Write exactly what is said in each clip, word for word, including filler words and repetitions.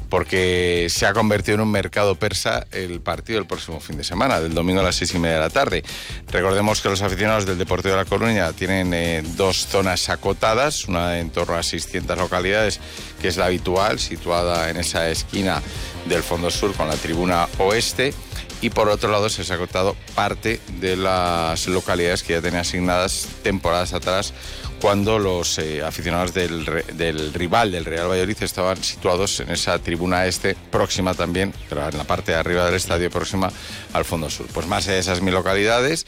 porque se ha convertido en un mercado persa el partido del próximo fin de semana, del domingo a las seis y media de la tarde. Recordemos que los aficionados del Deportivo de La Coruña tienen eh, dos zonas acotadas, una en torno a seiscientas localidades, que es la habitual, situada en esa esquina del fondo sur con la tribuna oeste, y por otro lado se ha acotado parte de las localidades que ya tenían asignadas temporadas atrás, cuando los eh, aficionados del, del rival del Real Valladolid estaban situados en esa tribuna este, próxima también, pero en la parte de arriba del estadio, próxima al fondo sur. Pues más de esas mil localidades,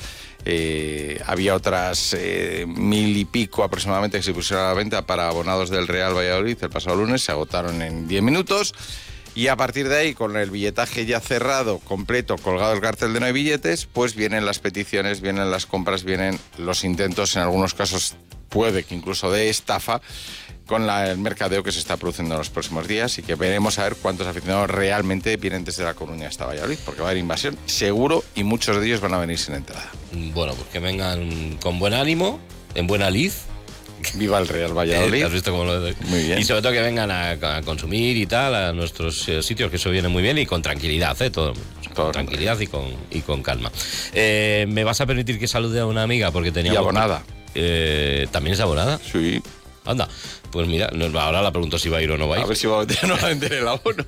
eh, había otras eh, mil y pico aproximadamente que se pusieron a la venta para abonados del Real Valladolid el pasado lunes, se agotaron en diez minutos. Y a partir de ahí, con el billetaje ya cerrado, completo, colgado el cartel de no hay billetes, pues vienen las peticiones, vienen las compras, vienen los intentos, en algunos casos puede que incluso de estafa, con la, el mercadeo que se está produciendo en los próximos días, y que veremos a ver cuántos aficionados realmente vienen desde La Coruña hasta Valladolid, porque va a haber invasión, seguro, y muchos de ellos van a venir sin entrada. Bueno, pues que vengan con buen ánimo, en buena lid. Viva el Real Valladolid. ¿Has visto cómo lo doy? Muy bien. Y sobre todo que vengan a, a consumir y tal a nuestros eh, sitios, que eso viene muy bien, y con tranquilidad, ¿eh? Todo, con todo tranquilidad y con, y con calma. Eh, ¿Me vas a permitir que salude a una amiga? Porque teníamos... Y abonada. Eh, ¿También es abonada? Sí. Anda, pues mira, ahora la pregunto si va a ir o no va a ir. A ver si va a meter, no va a meter el abono.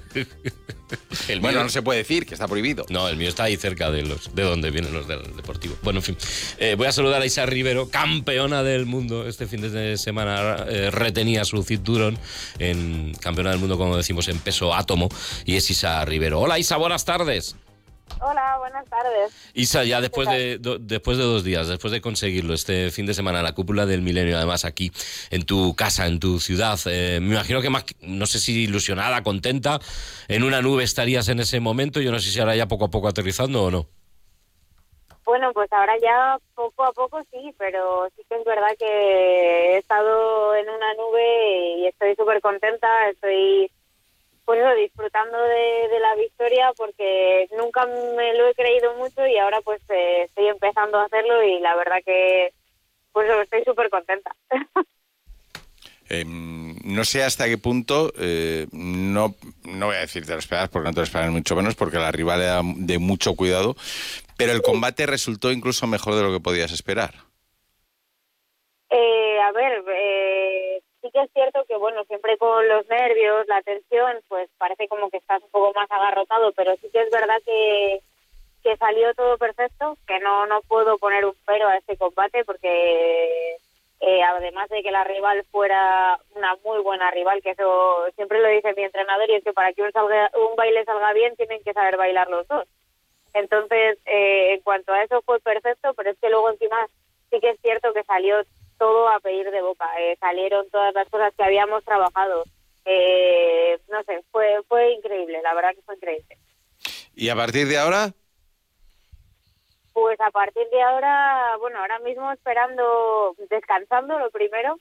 El bueno, mío, no se puede decir, que está prohibido. No, el mío está ahí cerca de los de donde vienen los del Deportivo. Bueno, en fin. Eh, voy a saludar a Isa Rivero, campeona del mundo. Este fin de semana eh, retenía su cinturón en campeona del mundo, como decimos, en peso átomo. Y es Isa Rivero. Hola, Isa, buenas tardes. Hola, buenas tardes. Isa, ya después de, do, después de dos días, después de conseguirlo este fin de semana, la cúpula del milenio, además aquí en tu casa, en tu ciudad, eh, me imagino que más, no sé si ilusionada, contenta, en una nube estarías en ese momento. Yo no sé si ahora ya poco a poco aterrizando o no. Bueno, pues ahora ya poco a poco sí, pero sí que es verdad que he estado en una nube y estoy súper contenta, estoy... pues eso, disfrutando de, de la victoria, porque nunca me lo he creído mucho y ahora pues eh, estoy empezando a hacerlo, y la verdad que pues estoy súper contenta. Eh, no sé hasta qué punto, eh, no, no voy a decir te lo esperas, porque no te lo esperas mucho menos, porque la rival era de mucho cuidado, pero el combate resultó incluso mejor de lo que podías esperar. Eh, a ver, eh, sí que es cierto que, bueno, siempre con los nervios, la tensión, pues parece como que estás un poco más agarrotado, pero sí que es verdad que, que salió todo perfecto, que no, no puedo poner un pero a este combate, porque eh, además de que la rival fuera una muy buena rival, que eso siempre lo dice mi entrenador, y es que para que un, salga, un baile salga bien tienen que saber bailar los dos. Entonces, eh, en cuanto a eso fue perfecto, pero es que luego encima sí que es cierto que salió todo a pedir de boca, eh, salieron todas las cosas que habíamos trabajado, eh, no sé, fue fue increíble, la verdad que fue increíble. ¿Y a partir de ahora? Pues a partir de ahora, bueno, ahora mismo esperando, descansando lo primero,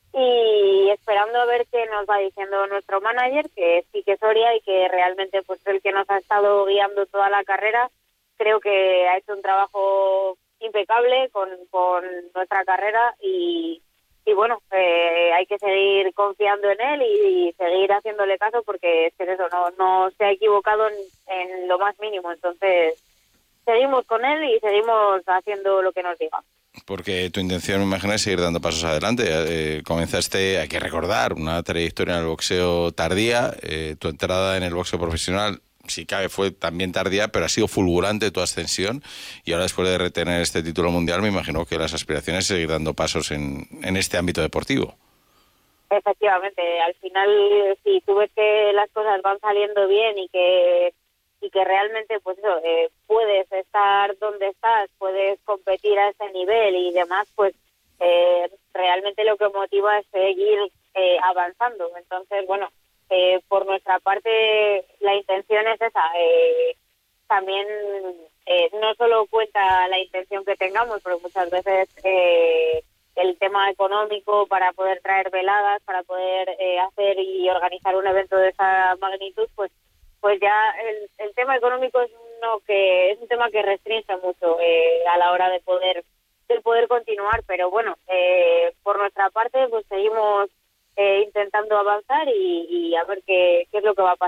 y esperando a ver qué nos va diciendo nuestro manager, que es Quique Soria, y que realmente pues es el que nos ha estado guiando toda la carrera. Creo que ha hecho un trabajo impecable con, con nuestra carrera, y, y bueno, eh, hay que seguir confiando en él y, y seguir haciéndole caso, porque es que eso, no, no se ha equivocado en, en lo más mínimo. Entonces seguimos con él y seguimos haciendo lo que nos diga. Porque tu intención, me imagino, es seguir dando pasos adelante. Eh, comenzaste, hay que recordar, una trayectoria en el boxeo tardía. Eh, tu entrada en el boxeo profesional, si cabe, fue también tardía, pero ha sido fulgurante tu ascensión, y ahora, después de retener este título mundial, me imagino que las aspiraciones es seguir dando pasos en, en este ámbito deportivo. Efectivamente, al final, si tú ves que las cosas van saliendo bien y que y que realmente pues eso, eh, puedes estar donde estás, puedes competir a ese nivel y demás, pues eh, realmente lo que motiva es seguir eh, avanzando. Entonces, bueno, eh, por nuestra parte la intención es esa. Eh, también eh, no solo cuenta la intención que tengamos, pero muchas veces eh, el tema económico para poder traer veladas, para poder eh, hacer y organizar un evento de esa magnitud, pues pues ya el, el tema económico es uno que es un tema que restringe mucho eh, a la hora de poder de poder continuar, pero bueno, eh, por nuestra parte pues seguimos eh, intentando avanzar y, y a ver qué, qué es lo que va a pasar.